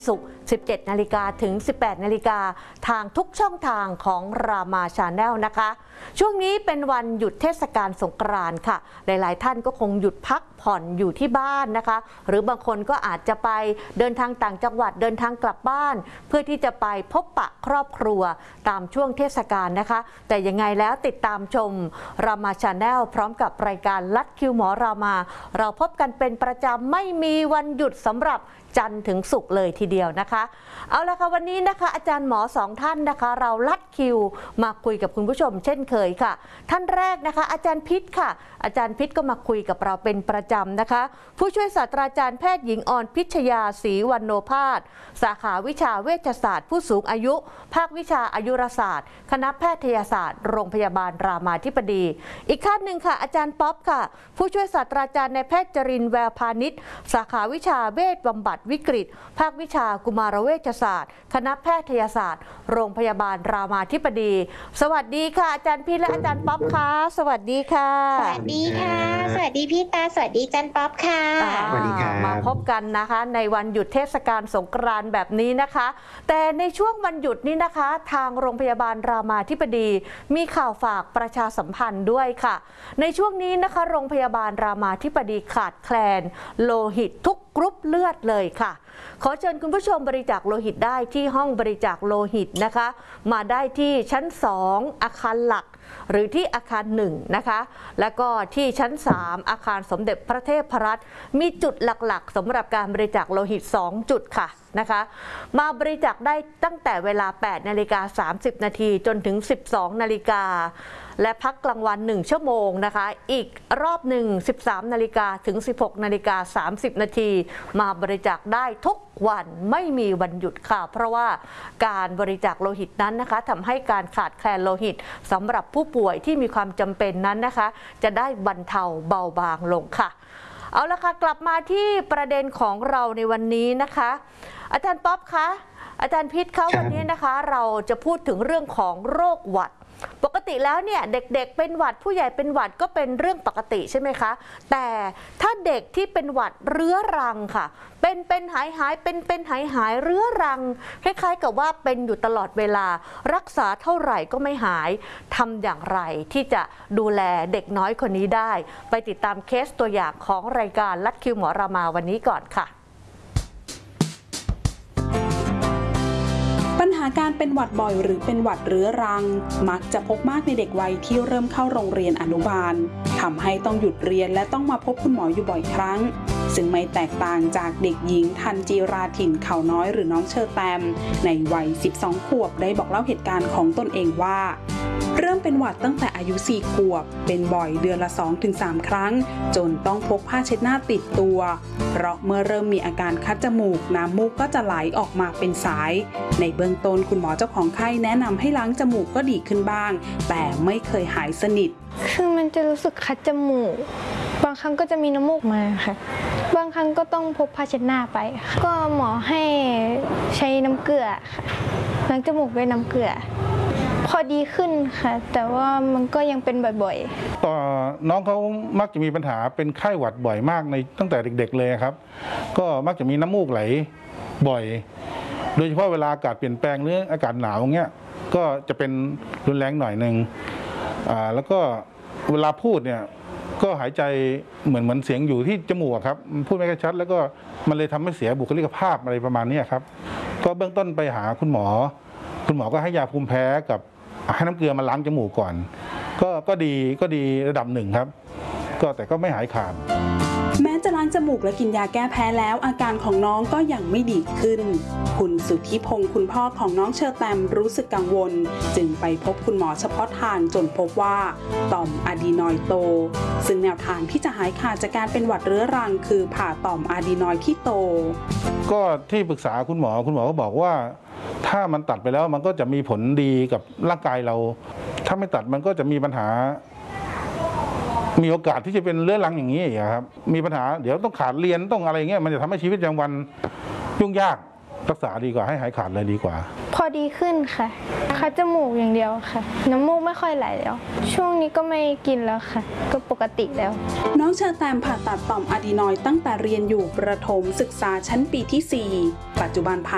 ศุกร์ 17 นาฬิกาถึง 18 นาฬิกาทางทุกช่องทางของรามาชาแนลนะคะช่วงนี้เป็นวันหยุดเทศกาลสงกรานต์ค่ะหลายๆท่านก็คงหยุดพักผ่อนอยู่ที่บ้านนะคะหรือบางคนก็อาจจะไปเดินทางต่างจังหวัดเดินทางกลับบ้านเพื่อที่จะไปพบปะครอบครัวตามช่วงเทศกาลนะคะแต่ยังไงแล้วติดตามชมรามาชาแนลพร้อมกับรายการลัดคิวหมอรามาเราพบกันเป็นประจำไม่มีวันหยุดสำหรับจันทร์ถึงศุกร์เลยทีเดียวนะคะเอาละค่ะวันนี้นะคะอาจารย์หมอสองท่านนะคะเราลัดคิวมาคุยกับคุณผู้ชมเช่นเคยค่ะท่านแรกนะคะอาจารย์พิษค่ะอาจารย์พิษก็มาคุยกับเราเป็นประจำนะคะผู้ช่วยศาสตราจารย์แพทย์หญิงออนพิชยาศรีวรรณภาสสาขาวิชาเวชศาสตร์ผู้สูงอายุภาควิชาอายุรศาสตร์คณะแพทยศาสตร์โรงพยาบาลรามาธิบดีอีกท่านหนึ่งค่ะอาจารย์ป๊อปค่ะผู้ช่วยศาสตราจารย์นายแพทย์จรินทร์แววพานิชสาขาวิชาเวชบำบัดวิกฤตภาควิชากุมารเวชศาสตร์คณะแพทยศาสตร์โรงพยาบาลรามาธิบดีสวัสดีค่ะอาจารย์พี่และอาจารย์ป๊อปค่ะสวัสดีค่ะสวัสดีค่ะสวัสดีพี่ตาสวัสดีอาจารย์ป๊อปค่ะสวัสดีค่ะมาพบกันนะคะในวันหยุดเทศกาลสงกรานต์แบบนี้นะคะแต่ในช่วงวันหยุดนี้นะคะทางโรงพยาบาลรามาธิบดีมีข่าวฝากประชาสัมพันธ์ด้วยค่ะในช่วงนี้นะคะโรงพยาบาลรามาธิบดีขาดแคลนโลหิตทุกกรุ๊ปเลือดเลยค่ะขอเชิญคุณผู้ชมบริจาคโลหิตได้ที่ห้องบริจาคโลหิตนะคะมาได้ที่ชั้น2อาคารหลักหรือที่อาคาร1นะคะแล้วก็ที่ชั้น3อาคารสมเด็จพระเทพรัตน์มีจุดหลักๆสำหรับการบริจาคโลหิต2จุดค่ะนะคะมาบริจาคได้ตั้งแต่เวลา 8:30 นาทีจนถึง 12 นาฬิกาและพักกลางวัน1ชั่วโมงนะคะอีกรอบหนึ่ง 13 นาฬิกาถึง 16:30 นาทีมาบริจาคได้ทุกวันไม่มีวันหยุดค่ะเพราะว่าการบริจาคโลหิตนั้นนะคะทำให้การขาดแคลนโลหิตสำหรับผู้ป่วยที่มีความจำเป็นนั้นนะคะจะได้บรรเทาเบาบางลงค่ะเอาละค่ะกลับมาที่ประเด็นของเราในวันนี้นะคะอาจารย์ป๊อปคะอาจารย์พิษคะวันนี้นะคะเราจะพูดถึงเรื่องของโรคหวัดปกติแล้วเนี่ยเด็กๆเป็นหวัดผู้ใหญ่เป็นหวัดก็เป็นเรื่องปกติใช่ไหมคะแต่ถ้าเด็กที่เป็นหวัดเรื้อรังค่ะเป็นหายเป็นเรื้อรังคล้ายๆกับว่าเป็นอยู่ตลอดเวลารักษาเท่าไหร่ก็ไม่หายทำอย่างไรที่จะดูแลเด็กน้อยคนนี้ได้ไปติดตามเคสตัวอย่างของรายการลัดคิวหมอรามาวันนี้ก่อนค่ะปัญหาการเป็นหวัดบ่อยหรือเป็นหวัดเรื้อรังมักจะพบมากในเด็กวัยที่เริ่มเข้าโรงเรียนอนุบาลทำให้ต้องหยุดเรียนและต้องมาพบคุณหมออยู่บ่อยครั้งซึ่งไม่แตกต่างจากเด็กหญิงทันจีราถิ่นเขาน้อยหรือน้องเชอแตมในวัย 12 ขวบได้บอกเล่าเหตุการณ์ของตนเองว่าเริ่มเป็นหวัดตั้งแต่อายุ 4 ขวบเป็นบ่อยเดือนละ 2-3 ครั้งจนต้องพกผ้าเช็ดหน้าติดตัวเพราะเมื่อเริ่มมีอาการคัดจมูกน้ำมูกก็จะไหลออกมาเป็นสายในเบื้องต้นคุณหมอเจ้าของไข้แนะนำให้ล้างจมูกก็ดีขึ้นบ้างแต่ไม่เคยหายสนิทคือมันจะรู้สึกคัดจมูกบางครั้งก็จะมีน้ำมูกมาค่ะบางครั้งก็ต้องพกผ้าเช็ดหน้าไปก็หมอให้ใช้น้ำเกลือค่ะล้างจมูกด้วยน้ำเกลือพอดีขึ้นค่ะแต่ว่ามันก็ยังเป็นบ่อยๆต่อน้องเขามักจะมีปัญหาเป็นไข้หวัดบ่อยมากในตั้งแต่เด็กๆเลยครับก็มักจะมีน้ำมูกไหลบ่อยโดยเฉพาะเวลาอากาศเปลี่ยนแปลงหรืออากาศหนาวอย่างเงี้ยก็จะเป็นรุนแรงหน่อยนึงแล้วก็เวลาพูดเนี่ยก็หายใจเหมือนเสียงอยู่ที่จมูกครับพูดไม่ค่อยชัดแล้วก็มันเลยทำให้เสียบุคลิกภาพอะไรประมาณนี้ครับก็เบื้องต้นไปหาคุณหมอก็ให้ยาภูมิแพ้กับให้น้ำเกลือมาล้างจมูกก่อนก็ดีระดับหนึ่งครับแต่ก็ไม่หายขาดแม้จะล้างจมูกและกินยาแก้แพ้แล้วอาการของน้องก็ยังไม่ดีขึ้นคุณสุทธิพงศ์คุณพ่อของน้องเชอแตมรู้สึกกังวลจึงไปพบคุณหมอเฉพาะทางจนพบว่าต่อมอะดีนอยด์โตซึ่งแนวทางที่จะหายขาดจากการเป็นหวัดเรื้อรังคือผ่าต่อมอะดีนอยด์ที่โตก็ที่ปรึกษาคุณหมอก็บอกว่าถ้ามันตัดไปแล้วมันก็จะมีผลดีกับร่างกายเราถ้าไม่ตัดมันก็จะมีปัญหามีโอกาสที่จะเป็นเรื้อรังอย่างนี้อีกครับมีปัญหาเดี๋ยวต้องขาดเรียนต้องอะไรเงี้ยมันจะทำให้ชีวิตประจำวันยุ่งยากรักษาดีกว่าให้หายขาดเลยดีกว่าพอดีขึ้นค่ะคัดจมูกอย่างเดียวค่ะน้ำมูกไม่ค่อยไหลแล้วช่วงนี้ก็ไม่กินแล้วค่ะก็ปกติแล้วน้องเชอแตมผ่าตัดต่อมอะดีนอยด์ตั้งแต่เรียนอยู่ประถมศึกษาชั้นปีที่ 4ปัจจุบันผ่า